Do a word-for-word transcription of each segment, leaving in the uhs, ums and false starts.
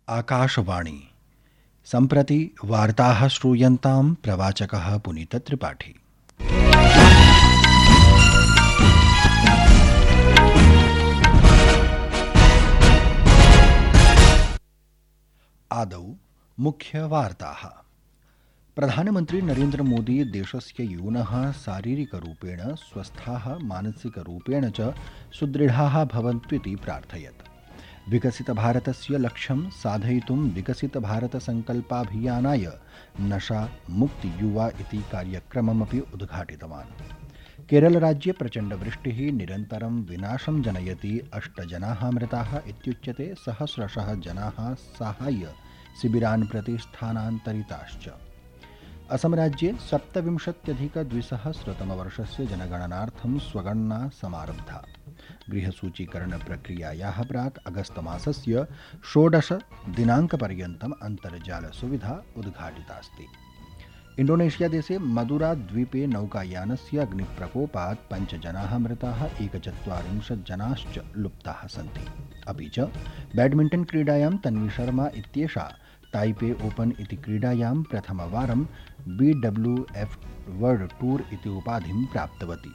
आकाशवाणी सम्प्रति वार्ताः श्रूयन्तां प्रवाचकः पुनीतत्रिपाठी। आदौ मुख्यवार्ताः। प्रधानमन्त्री नरेन्द्र मोदी देशस्य यूनः शारीरिकरूपेण स्वस्थाः मानसिकरूपेण च सुदृढाः भवन्तु प्रार्थयत्। विकसितभारतस्य लक्ष्यं साधयितुं विकसितभारतसङ्कल्पाभियानाय नशा मुक्ति युवा इति कार्यक्रममपि उद्घाटितवान्। केरलराज्ये प्रचण्डवृष्टिः निरन्तरं विनाशं जनयति। अष्ट जनाः मृताः इत्युच्यते। सहस्रशः जनाः साहाय्य शिबिरान् प्रति स्थानान्तरिताश्च। असमराज्ये सप्तविंशत्यधिकद्विसहस्रतमवर्षस्य जनगणनार्थं स्वगणना समारब्धा। गृहसूचीकरणप्रक्रियायाः प्राक् अगस्तमासस्य षोडश दिनाङ्कपर्यन्तम् अन्तर्जालसुविधा उद्घाटितास्ति। इण्डोनेशियादेशे मदुराद्वीपे नौकायानस्य अग्निप्रकोपात् पञ्चजनाः मृताः, एकचत्वारिंशत् जनाश्च लुप्ताः सन्ति। अपि च बैडमिण्टन् क्रीडायां तन्वी शर्मा इत्येषा ताइपे ओपन इति क्रीडायां प्रथमवारं B W F world tour इति उपाधिं प्राप्तवती।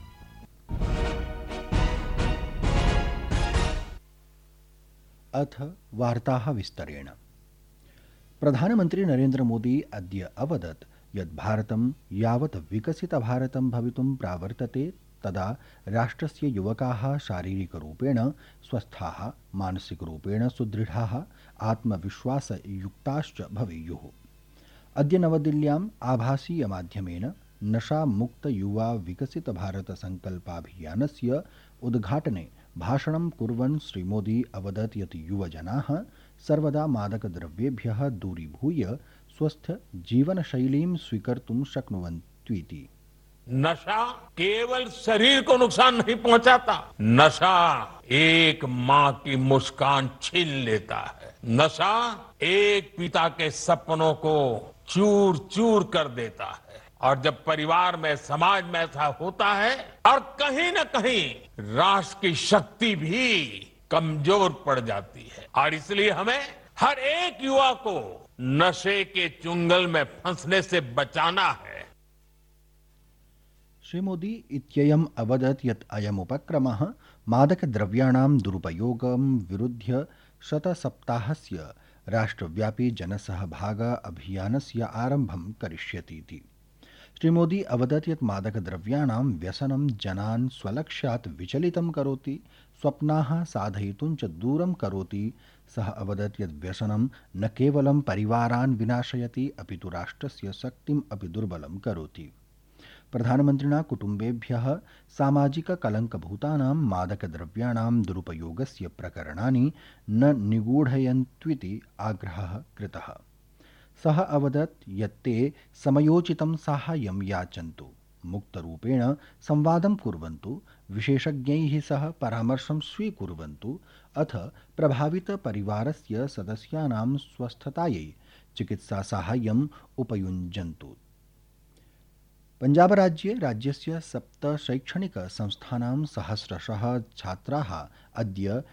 अथ वार्ताः विस्तरेण। प्रधानमन्त्री नरेन्द्र मोदी अद्य अवदत् यत् भारतं यावत् विकसितभारतं भवितुं प्रावर्तते तदा राष्ट्रस्य युवकाः शारीरिकरूपेण स्वस्थाः, मानसिकरूपेण सुदृढाः, आत्मविश्वासयुक्ताश्च भवेयुः। अद्य नवदिल्ल्याम् आभासीयमाध्यमेन नशा मुक्त युवा विकसित भारत संकल्पाभियानस्य उद्घाटने भाषणं कुर्वन् श्रीमोदी अवदत् यत् युवजनाः सर्वदा मादकद्रव्येभ्यः दूरीभूय स्वस्थ जीवनशैलीं स्वीकर्तुं शक्नुवन्त्विति। नशा केवल शरीर को नुकसान नहीं पहुंचाता, नशा एक माँ की मुस्कान छीन लेता है। नशा एक पिता के सपनों को चूर चूर कर देता है। और जब परिवार में, समाज में ऐसा होता है और कहीं न कहीं राष्ट्र की शक्ति भी कमजोर पड़ जाती है। और इसलिए हमें हर एक युवा को नशे के चुंगल में फंसने से बचाना है। श्री मोदी इत्ययम् अवदत् यत् अयम् उपक्रमः मादकद्रव्याणां दुरुपयोगं विरुध्य शतसप्ताहस्य राष्ट्रव्यापी जनसहभाग अभियानस्य आरम्भं करिष्यतीति। श्री मोदी अवदत् यत् मादकद्रव्याणां व्यसनं जनान् स्वलक्ष्यात् विचलितं करोति, स्वप्नाः साधयितुं च दूरं करोति। सः अवदत् यत् व्यसनं न केवलं परिवारान् विनाशयति अपितु राष्ट्रस्य शक्तिम् अपि दुर्बलं करोति। प्रधानमन्त्रिणा कुटुम्बेभ्यः सामाजिककलङ्कभूतानां मादकद्रव्याणां दुरुपयोगस्य प्रकरणानि न निगूढयन्त्विति आग्रहः कृतः। सः अवदत् यत् ते समयोचितं साहाय्यं याचन्तु, मुक्तरूपेण संवादं कुर्वन्तु, विशेषज्ञैः सह परामर्शं स्वीकुर्वन्तु, अथ प्रभावितपरिवारस्य सदस्यानां स्वस्थतायै चिकित्सासाहाय्यम् उपयुञ्जन्तु। पञ्जाबराज्ये राज्यस्य सप्त शैक्षणिक संस्थानां सहस्रशः छात्राः अद्य